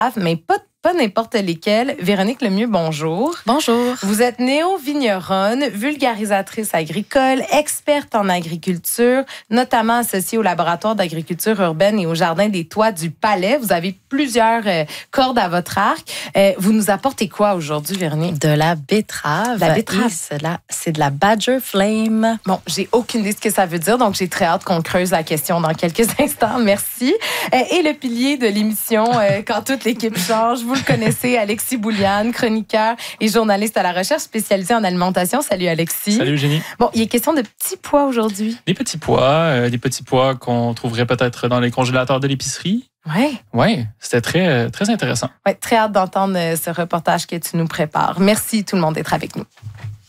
mais pas n'importe lesquels. Véronique Lemieux, bonjour. Bonjour. Vous êtes néo-vigneronne, vulgarisatrice agricole, experte en agriculture, notamment associée au laboratoire d'agriculture urbaine et au jardin des toits du Palais. Vous avez plusieurs cordes à votre arc. Vous nous apportez quoi aujourd'hui, Véronique? De la betterave. La betterave. C'est de la Badger Flame. Bon, j'ai aucune idée de ce que ça veut dire, donc j'ai très hâte qu'on creuse la question dans quelques instants. Merci. Et le pilier de l'émission, quand toute l'équipe change, vous le connaissez, Alexis Bouliane, chroniqueur et journaliste à la recherche spécialisé en alimentation. Salut Alexis. Salut Eugénie. Bon, il est question de petits pois aujourd'hui. Des petits pois qu'on trouverait peut-être dans les congélateurs de l'épicerie. Oui, c'était très, très intéressant. Ouais, très hâte d'entendre ce reportage que tu nous prépares. Merci tout le monde d'être avec nous.